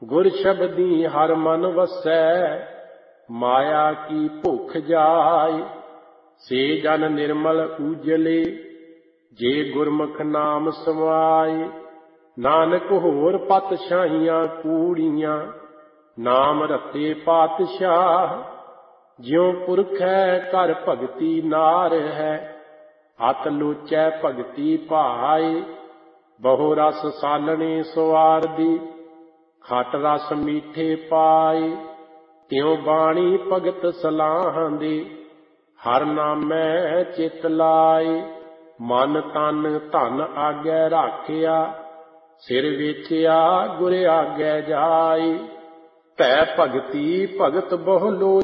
गुर शब्दी हर मन वसै, माया की भुख जाय। से जन निर्मल उजले, जे गुरमुख नाम समाय। नानक होर पातशाहियां कूड़ियां, नाम रते पातशाह। ज्यों पुरख है कर भगति नार है, हत लोचै भगति भाए। बहु रस सालने सवार दी, खट रस मीठे पाए। त्यों बाणी भगत सलाहां दे, हर नामै चित लाए। मन तन धन आगै राखिया, सिर वेचिया गुर आगै जाए। भै भगति भगत बहु लो